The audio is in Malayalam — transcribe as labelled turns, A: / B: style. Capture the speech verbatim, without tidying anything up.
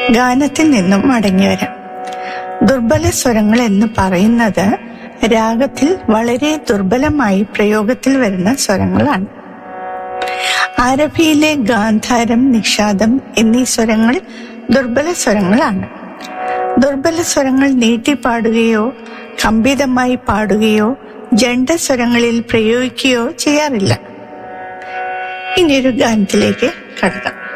A: ഗാനത്തിൽ നിന്നും മടങ്ങി വരാം. ദുർബല സ്വരങ്ങൾ എന്ന് പറയുന്നത് രാഗത്തിൽ വളരെ ദുർബലമായി പ്രയോഗത്തിൽ വരുന്ന സ്വരങ്ങളാണ്. ആരഭിയിലെ ഗാന്ധാരം, നിഷാദം എന്നീ സ്വരങ്ങൾ ദുർബല സ്വരങ്ങളാണ്. ദുർബല സ്വരങ്ങൾ നീട്ടിപ്പാടുകയോ കമ്പിതമായി പാടുകയോ ജണ്ഡസ്വരങ്ങളിൽ പ്രയോഗിക്കുകയോ ചെയ്യാറില്ല. ഇനിയൊരു ഗാനത്തിലേക്ക് കടക്കാം.